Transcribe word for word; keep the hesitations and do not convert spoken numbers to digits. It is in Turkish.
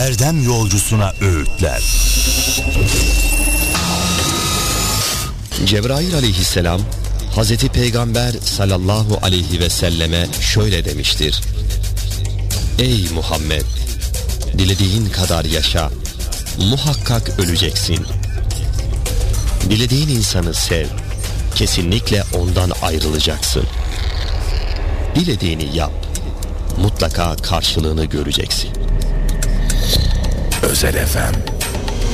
erdem yolcusuna öğütler. Cebrail aleyhisselam Hazreti Peygamber sallallahu aleyhi ve selleme şöyle demiştir: Ey Muhammed, dilediğin kadar yaşa, muhakkak öleceksin. Dilediğin insanı sev, kesinlikle ondan ayrılacaksın. Dilediğini yap, mutlaka karşılığını göreceksin. Özel F M